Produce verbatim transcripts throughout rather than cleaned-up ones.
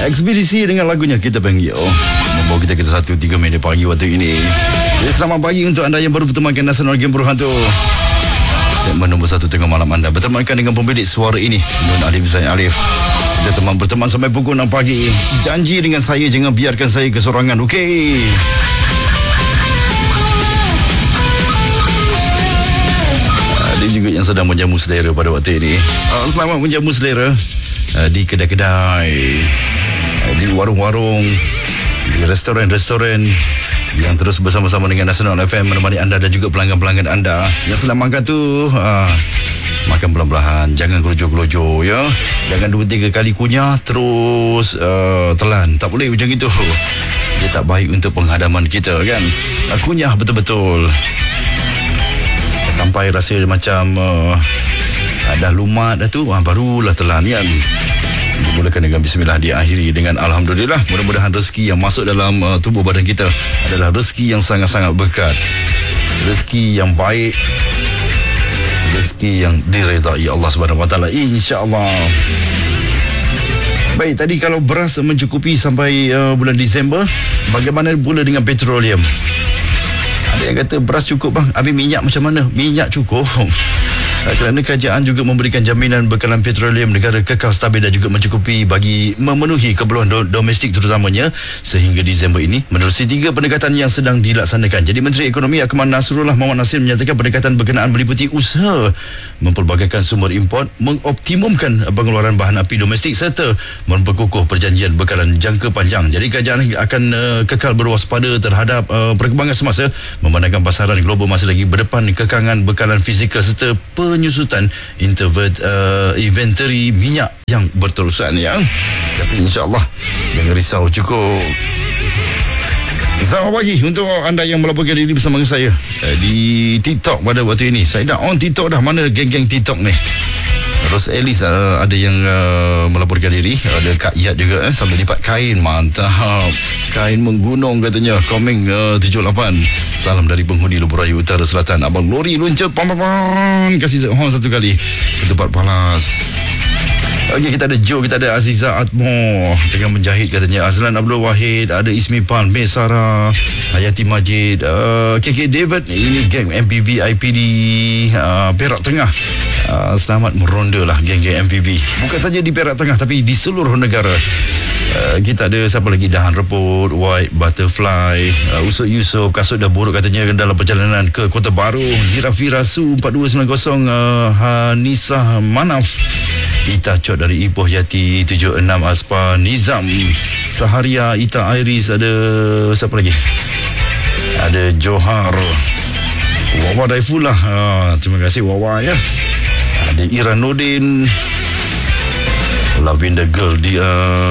Ekspedisi dengan lagunya Kita Panggil membawa kita ke satu tiga minit pagi waktu ini. Jadi, selamat pagi untuk anda yang baru bertemankan Nasional Game Berhantu. Segmen nombor satu tengah malam anda bertemankan dengan pemilik suara ini, Nun Alif Zain Alif. Kita teman berteman sampai pukul enam pagi. Janji dengan saya, jangan biarkan saya kesorangan, okey? Ada juga yang sedang menjamu selera pada waktu ini. Selamat menjamu selera di kedai-kedai, di warung-warung, di restoran-restoran yang terus bersama-sama dengan Nasional F M menemani anda dan juga pelanggan-pelanggan anda yang sedang makan tu. Ha, makan perlahan-lahan, jangan gelojo-gelojo ya. Jangan dua tiga kali kunyah terus uh, telan. Tak boleh macam itu. Dia tak baik untuk penghadaman kita kan. Kunyah betul-betul sampai rasa macam uh, dah lumat dah tu, ah, barulah telan kan. Dimulakan dengan bismillah, diakhiri dengan alhamdulillah. Mudah-mudahan rezeki yang masuk dalam uh, tubuh badan kita adalah rezeki yang sangat-sangat berkat, rezeki yang baik, rezeki yang diredai Allah Subhanahu Wa Taala, insya-Allah. Baik, tadi kalau beras mencukupi sampai uh, bulan Disember, bagaimana pula dengan petroleum? Ada yang kata beras cukup bang, habis minyak macam mana? Minyak cukup kerana kerajaan juga memberikan jaminan bekalan petroleum negara kekal stabil dan juga mencukupi bagi memenuhi keperluan do- domestik terutamanya sehingga Disember ini menerusi tiga pendekatan yang sedang dilaksanakan. Jadi Menteri Ekonomi Akmal Nasrullah Muhammad Nasir menyatakan pendekatan berkenaan meliputi usaha mempelbagaikan sumber import, mengoptimumkan pengeluaran bahan api domestik serta memperkukuh perjanjian bekalan jangka panjang. Jadi kerajaan akan uh, kekal berwaspada terhadap uh, perkembangan semasa memandangkan pasaran global masih lagi berdepan kekangan bekalan fizikal serta penyusutan intervert, uh, inventory minyak yang berterusan ya. Tapi insya-Allah jangan risau, cukup. Selamat pagi untuk anda yang melaporkan diri bersama dengan saya uh, di TikTok pada waktu ini. Saya dah on TikTok dah. Mana geng-geng TikTok ni? Ros Elis uh, ada yang uh, melaporkan diri. Ada Kak Yat juga eh, sambil lipat kain. Mantap. Kain menggunung katanya. Komeng uh, tujuh lapan. Salam dari penghuni Lubuk Raya Utara Selatan. Abang Lori Lunca pam-pam. Kasih horn satu kali. Ketupat palas. Okey, kita ada Joe, kita ada Aziza Atmo tengah menjahit katanya. Azlan Abdul Wahid, ada Ismi Pan, Mesara, Hayati Majid, uh, K K David. Ini geng M P V I P D uh, Perak Tengah. Uh, selamat meronda lah geng-geng M P V. Bukan saja di Perak Tengah tapi di seluruh negara. Uh, kita ada siapa lagi? Dahan Reput, White Butterfly, uh, Usut Yusof, kasut dah buruk katanya dalam perjalanan ke Kota Baru. Zirafira Su empat dua sembilan kosong, uh, Hanisah Manaf, Ita Cot dari Ipoh Yati tujuh enam, Aspa Nizam, Saharia, Ita Iris, ada siapa lagi? Ada Johar, Wawa Daifullah, uh, terima kasih Wawa ya. Ada Ira Nordin, Lavender Girl, dia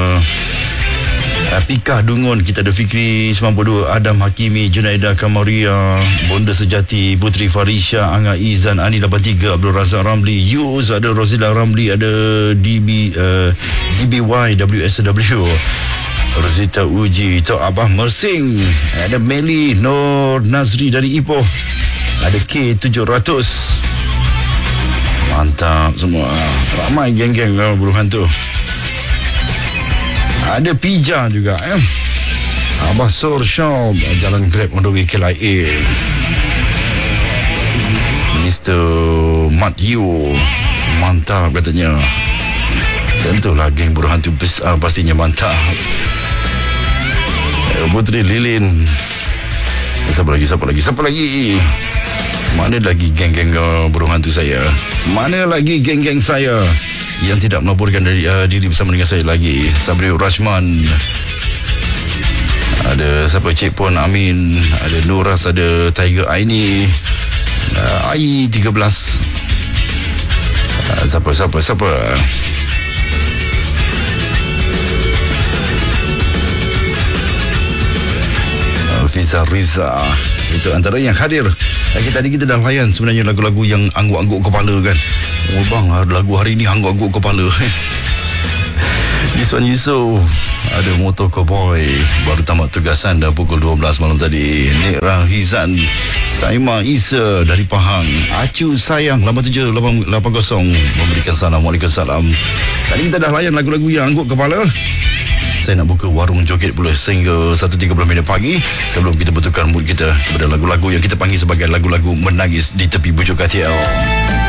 uh, Pika Dungun. Kita ada Fikri sembilan puluh dua, Adam Hakimi, Junaida Kamaria, Bonda Sejati, Putri Farisha, Angga Izan, Ani lapan tiga, Abdul Razak Ramli, Yus, ada Rosila Ramli, ada D B uh, D B Y W S W, Rosita Uji, Tok Abah Mersing, ada Meli Nur Nazri dari Ipoh, ada K tujuh ratus. Mantap semua. Ramai geng-geng uh, buruhan tu. Ada Pija juga eh. Abah Sur Shop, Jalan Grab on the way K L I A. Mister Mat Yu, mantap katanya. Tentulah geng buruhan tu uh, pastinya mantap. Putri Lilin. Siapa lagi, siapa lagi, siapa lagi? Mana lagi geng-geng uh, buruhan tu saya? Mana lagi geng-geng saya yang tidak melaporkan dari, uh, diri bersama dengan saya lagi? Sabri Rashman, ada siapa, Cik Pon Amin, ada Nuras, ada Tiger Aini, uh, Ai tiga belas, uh, siapa siapa siapa Fiza Riza. Itu antara yang hadir. Lagi tadi kita dah layan sebenarnya lagu-lagu yang angguk-angguk kepala kan. Oh bang, lagu hari ni angguk-angguk kepala. Yusuan Yusof, ada Motor Cowboy, baru tamat tugasan dah pukul dua belas malam tadi. Nik Rahizan, Saima Isa dari Pahang, Acu Sayang lapan tujuh lapan kosong memberikan salam. Waalaikumsalam. Tadi kita dah layan lagu-lagu yang angguk kepala. saya nak buka warung joget pula sehingga satu tiga puluh minit pagi sebelum kita betulkan mood kita kepada lagu-lagu yang kita panggil sebagai lagu-lagu menangis di tepi bujur K T L.